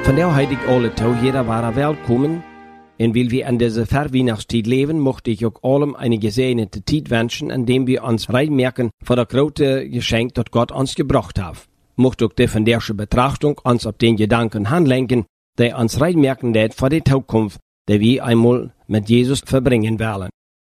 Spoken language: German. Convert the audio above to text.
Von der heute ich alle toe, jeder war willkommen. Und weil wir an dieser Verweihnachtszeit leben, möchte ich auch allem eine gesegnete Zeit wünschen, indem wir uns freimerken von der großen Geschenk, das Gott uns gebracht hat. Möchte auch die von der Betrachtung uns auf den Gedanken handlenken, der uns freimerken lässt vor der Zukunft, die wir einmal mit Jesus verbringen wollen.